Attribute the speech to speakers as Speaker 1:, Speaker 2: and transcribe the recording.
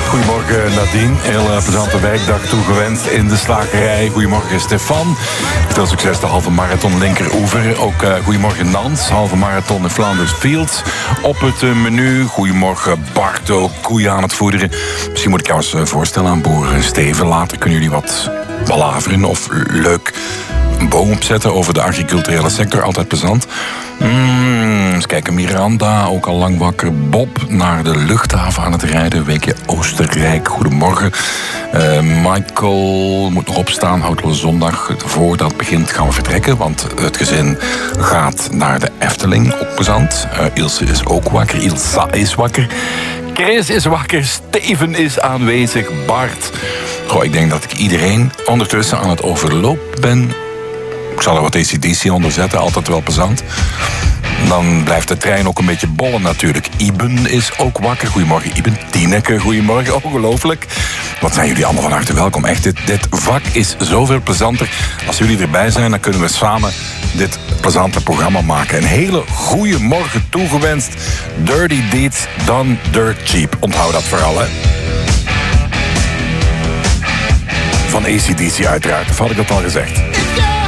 Speaker 1: Goedemorgen Nadine, heel plezante werkdag toegewenst in de slagerij. Goedemorgen Stefan, veel succes de halve marathon linkeroever. Ook goedemorgen Nans, halve marathon in Flanders Fields. Op het menu, goedemorgen Bart, ook koeien aan het voederen. Misschien moet ik jou eens voorstellen aan boer Steven. Later kunnen jullie wat balaveren of leuk een boom opzetten over de agriculturele sector. Altijd plezant. Eens kijken, Miranda, ook al lang wakker. Bob, naar de luchthaven aan het rijden. Weekje Oostenrijk, goedemorgen. Michael moet nog opstaan, houdt wel zondag. Voordat het begint gaan we vertrekken, want het gezin gaat naar de Efteling. Ook plezant. Ilse is ook wakker, Ilsa is wakker. Chris is wakker, Steven is aanwezig, Bart. Goh, ik denk dat ik iedereen ondertussen aan het overlopen ben. Ik zal er wat ACDC onder zetten, altijd wel plezant. Dan blijft de trein ook een beetje bollen natuurlijk. Iben is ook wakker. Goedemorgen Iben. Tineke, goedemorgen. Ongelooflijk. Wat zijn jullie allemaal van harte welkom. Echt, dit vak is zoveel plezanter. Als jullie erbij zijn, dan kunnen we samen dit plezante programma maken. Een hele goede morgen toegewenst. Dirty Deeds Done Dirt Cheap. Onthoud dat vooral, hè. Van ACDC uiteraard. Of had ik dat al gezegd?